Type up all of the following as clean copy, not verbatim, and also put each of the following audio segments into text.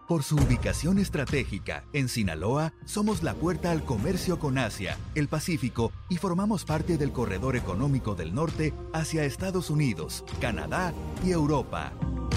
Por su ubicación estratégica, en Sinaloa, somos la puerta al comercio con Asia, el Pacífico y formamos parte del corredor económico del norte hacia Estados Unidos, Canadá y Europa.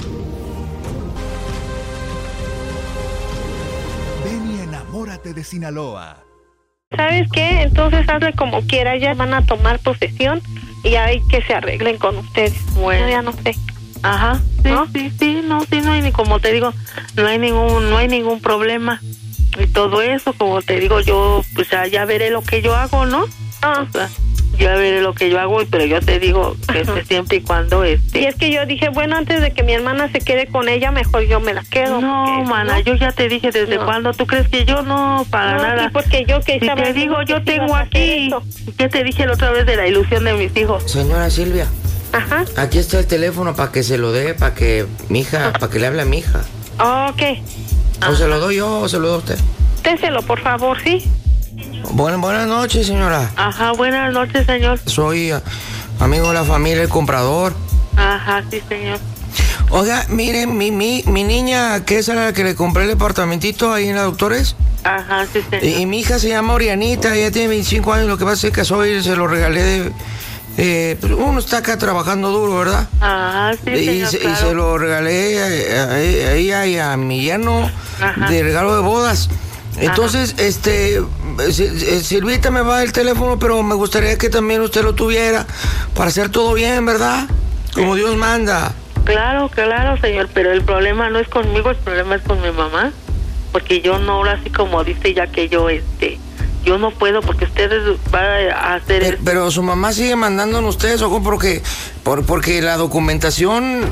Ven y enamórate de Sinaloa. ¿Sabes qué? Entonces hazle como quiera, ya van a tomar posesión y hay que se arreglen con ustedes. Bueno, ya no sé. Ajá, sí, ¿no? sí, no hay ni, como te digo, no hay ningún problema. Y todo eso, como te digo, yo pues ya veré lo que yo hago, ¿no? O sea, ya veré lo que yo hago, pero yo te digo que siempre y cuando Y es que yo dije, bueno, antes de que mi hermana se quede con ella, mejor yo me la quedo. No, porque, mana, yo ya te dije desde cuándo. ¿Tú crees que yo no, para nada? Sí, porque yo que si estaba... te digo, yo que tengo aquí, ¿qué te dije la otra vez de la ilusión de mis hijos? Señora Silvia. Ajá. Aquí está el teléfono para que se lo dé, para que le hable a mi hija. Ok. ¿O se lo doy yo o se lo doy a usted? Déselo, por favor, ¿sí? Buenas noches, señora. Ajá, buenas noches, señor. Soy amigo de la familia, el comprador. Ajá, sí, señor. Oiga, mire, mi niña, que es a la que le compré el departamentito ahí en la Doctores. Ajá, sí, señor. Y mi hija se llama Orianita, ella tiene 25 años, lo que pasa es que se lo regalé de... pues uno está acá trabajando duro, ¿verdad? Ah, sí, y señor, y se lo regalé a ella y a mi yerno de regalo de bodas. Entonces, Silvita me va a dar el teléfono, pero me gustaría que también usted lo tuviera para hacer todo bien, ¿verdad? Como Dios manda. Claro, señor, pero el problema no es conmigo, el problema es con mi mamá, porque yo no, ahora sí como dice ya que yo no puedo porque ustedes van a hacer... Pero su mamá sigue mandándonos ustedes, ojo, porque la documentación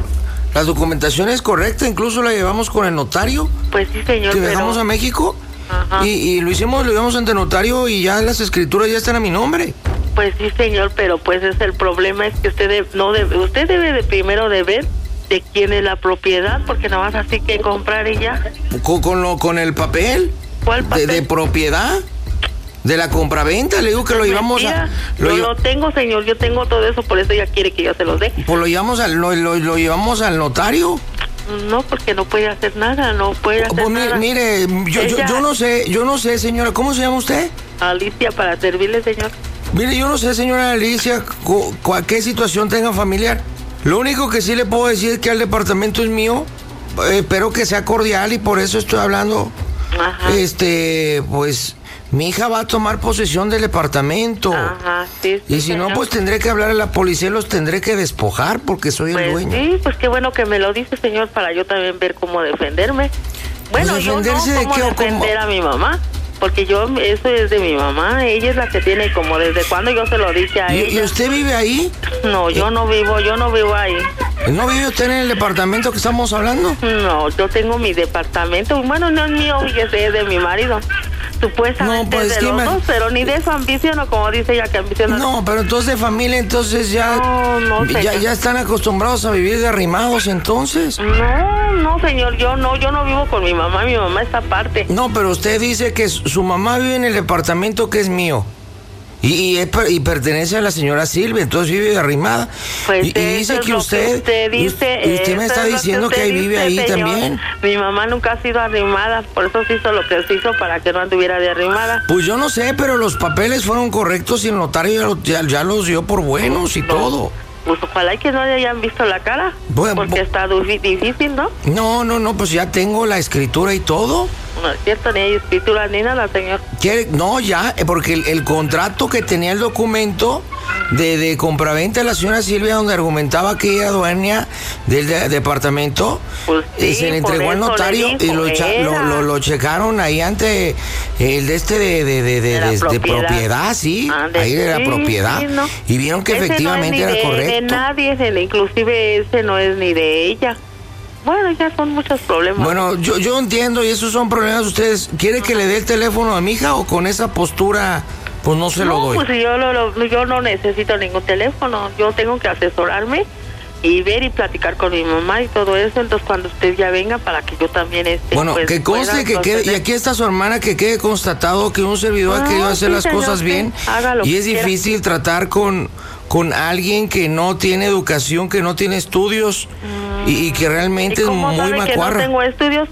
es correcta, incluso la llevamos con el notario. Pues sí, señor, que viajamos a México. Ajá. Y lo llevamos ante notario y ya las escrituras ya están a mi nombre. Pues sí, señor, pero pues es el problema es que usted debe de primero de ver de quién es la propiedad, porque nada más así que comprar y ya. ¿Con el papel? ¿Cuál papel? ¿De propiedad? ¿De la compraventa? Le digo que lo llevamos a... Lo tengo, señor, yo tengo todo eso, por eso ella quiere que yo se los dé. Pues lo llevamos al notario. No, porque no puede hacer nada, no puede hacer nada. Mire, yo no sé, señora, ¿cómo se llama usted? Alicia, para servirle, señor. Mire, yo no sé, señora Alicia, qué situación tenga familiar. Lo único que sí le puedo decir es que el departamento es mío. Espero que sea cordial y por eso estoy hablando. Ajá. Pues mi hija va a tomar posesión del departamento. Ajá, sí, y si no, pues tendré que hablar a la policía y los tendré que despojar porque soy el dueño. Sí, pues qué bueno que me lo dice, señor, para yo también ver cómo defenderme. Bueno, pues yo no cómo defender a mi mamá, porque eso es de mi mamá, ella es la que tiene como desde cuando yo se lo dije a ella. ¿Y usted vive ahí? No, yo no vivo ahí. ¿No vive usted en el departamento que estamos hablando? No, yo tengo mi departamento, bueno, no es mío, fíjese, es de mi marido. Supuestamente no, pues, de los dos, pero ni de su ambición, o como dice ella que ambiciona. No, pero entonces de familia, entonces ya ya están acostumbrados a vivir de arrimados, entonces. No, señor, yo no vivo con mi mamá está aparte. No, pero usted dice que su mamá vive en el departamento que es mío. Y pertenece a la señora Silvia, entonces vive de arrimada. Pues y dice que usted me está diciendo que vive ahí, señor. También. Mi mamá nunca ha sido arrimada, por eso se hizo lo que se hizo para que no anduviera de arrimada. Pues yo no sé, pero los papeles fueron correctos y el notario ya los dio por buenos y todo. Pues ojalá que no le hayan visto la cara, porque está difícil, ¿no? No, pues ya tengo la escritura y todo. No es cierto, ni hay escritura ni nada, señor. No, ya, porque el contrato que tenía el documento de compraventa de la señora Silvia, donde argumentaba que ella era dueña del departamento, pues sí, se le entregó al notario y lo checaron ahí ante el de propiedad, sí, ahí de la propiedad, sí, no. Y vieron que ese efectivamente no era correcto. De nadie, inclusive ese no es ni de ella. Bueno, ya son muchos problemas. Bueno, yo entiendo y esos son problemas de ustedes. ¿Quiere que le dé el teléfono a mi hija o con esa postura pues no se lo doy? Pues yo no necesito ningún teléfono. Yo tengo que asesorarme y ver y platicar con mi mamá y todo eso. Entonces cuando usted ya venga para que yo también bueno, pues, que conste que quede, y aquí está su hermana, que quede constatado que un servidor ha querido hacer las cosas bien y es difícil tratar con alguien que no tiene educación, que no tiene estudios y que realmente es muy macuarra. Que no tengo estudios,